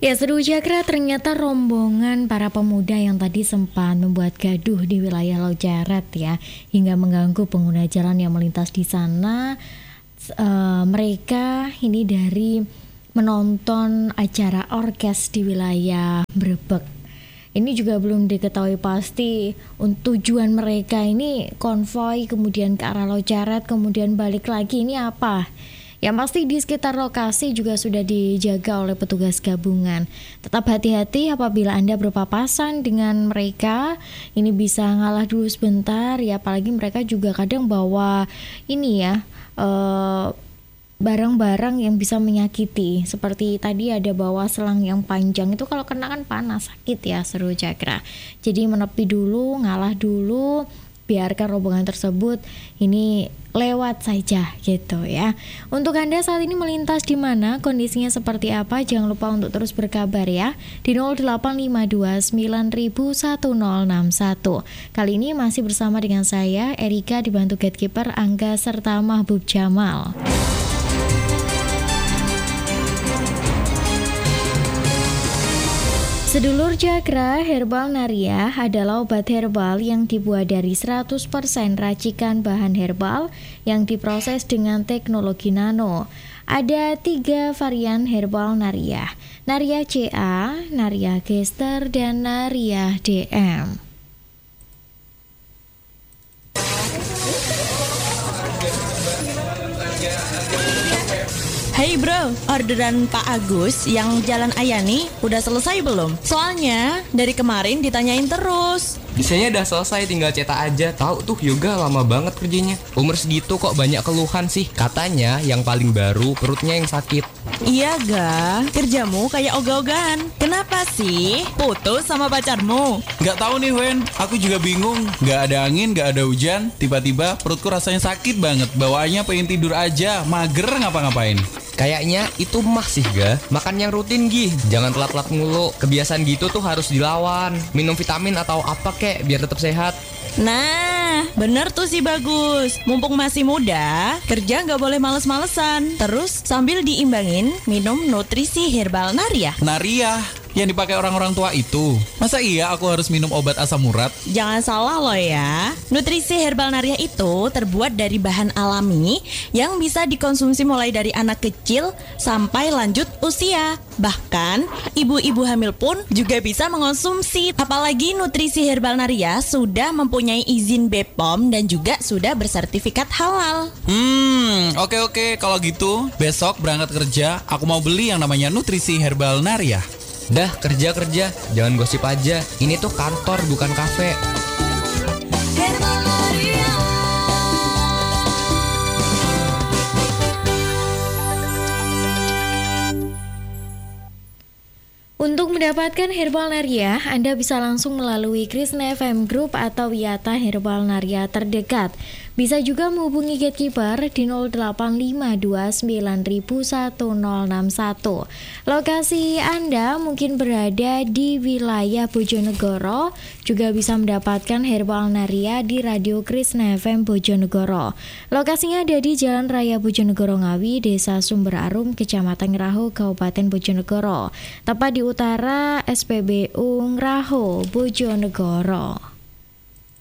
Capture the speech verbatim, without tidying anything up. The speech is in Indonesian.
Ya, seru Jakra, ternyata rombongan para pemuda yang tadi sempat membuat gaduh di wilayah Lojaret ya, hingga mengganggu pengguna jalan yang melintas di sana. Uh, mereka ini dari menonton acara orkes di wilayah Brebek. Ini juga belum diketahui pasti untuk tujuan mereka ini konvoi kemudian ke arah Lojaret kemudian balik lagi ini apa. Yang pasti di sekitar lokasi juga sudah dijaga oleh petugas gabungan. Tetap hati-hati apabila Anda berpapasan dengan mereka. Ini bisa ngalah dulu sebentar ya, apalagi mereka juga kadang bawa ini ya uh, barang-barang yang bisa menyakiti. Seperti tadi ada bawa selang yang panjang, itu kalau kena kan panas, sakit ya, seru Jakra. Jadi menepi dulu, ngalah dulu, biarkan rombongan tersebut ini lewat saja gitu ya. Untuk Anda saat ini melintas di mana, kondisinya seperti apa, jangan lupa untuk terus berkabar ya di nol delapan lima dua sembilan nol satu nol enam satu. Kali ini masih bersama dengan saya Erika, dibantu gatekeeper Angga serta Mahbub Jamal. Sedulur Jakra, Herbal Naria adalah obat herbal yang dibuat dari seratus persen racikan bahan herbal yang diproses dengan teknologi nano. Ada tiga varian Herbal Naria, Naria C A, Naria Gester, dan Naria D M. Hey bro, orderan Pak Agus yang Jalan Ayani udah selesai belum? Soalnya dari kemarin ditanyain terus. Desainnya udah selesai, tinggal cetak aja. Tahu tuh yoga lama banget kerjanya. Umur segitu kok banyak keluhan sih. Katanya yang paling baru perutnya yang sakit. Iya ga, kerjamu kayak ogah-ogahan. Kenapa sih? Putus sama pacarmu? Gak tahu nih Wen, aku juga bingung. Gak ada angin, gak ada hujan, tiba-tiba perutku rasanya sakit banget. Bawaannya pengen tidur aja, mager ngapa-ngapain. Kayaknya itu mah sih ga. Makan yang rutin Gi, jangan telat-telat mulu. Kebiasaan gitu tuh harus dilawan. Minum vitamin atau apa kek biar tetap sehat. Nah, bener tuh sih Bagus. Mumpung masih muda, kerja gak boleh males-malesan. Terus sambil diimbangin, minum nutrisi Herbal Naria. Naria? Yang dipakai orang-orang tua itu. Masa iya aku harus minum obat asam urat? Jangan salah loh ya. Nutrisi Herbal Naria itu terbuat dari bahan alami yang bisa dikonsumsi mulai dari anak kecil sampai lanjut usia. Bahkan ibu-ibu hamil pun juga bisa mengonsumsi. Apalagi nutrisi Herbal Naria sudah mempunyai izin B P O M dan juga sudah bersertifikat halal. Hmm, oke oke. Kalau gitu besok berangkat kerja aku mau beli yang namanya nutrisi Herbal Naria. Dah kerja-kerja, jangan gosip aja. Ini tuh kantor bukan kafe. Untuk mendapatkan Herbal Naria, Anda bisa langsung melalui Krisna F M Group atau Wiyata Herbal Naria terdekat. Bisa juga menghubungi gatekeeper di nol delapan lima dua sembilan satu nol enam satu. Lokasi Anda mungkin berada di wilayah Bojonegoro, juga bisa mendapatkan Herbal Naria di Radio Krisna F M Bojonegoro. Lokasinya ada di Jalan Raya Bojonegoro Ngawi, Desa Sumber Arum, Kecamatan Ngeraho, Kabupaten Bojonegoro. Tepat di utara S P B U Ngeraho, Bojonegoro.